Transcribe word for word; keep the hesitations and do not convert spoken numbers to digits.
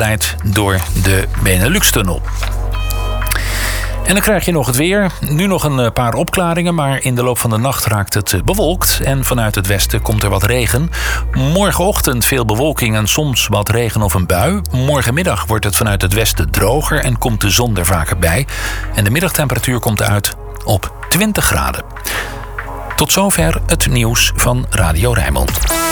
leidt door de Benelux-tunnel. En dan krijg je nog het weer. Nu nog een paar opklaringen, maar in de loop van de nacht raakt het bewolkt. En vanuit het westen komt er wat regen. Morgenochtend veel bewolking en soms wat regen of een bui. Morgenmiddag wordt het vanuit het westen droger en komt de zon er vaker bij. En de middagtemperatuur komt uit op twintig graden. Tot zover het nieuws van Radio Rijnmond.